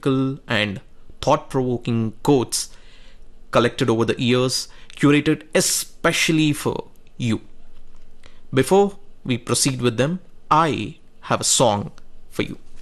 philosophical and thought-provoking quotes collected over the years, curated especially for you. Before we proceed with them, I have a song for you.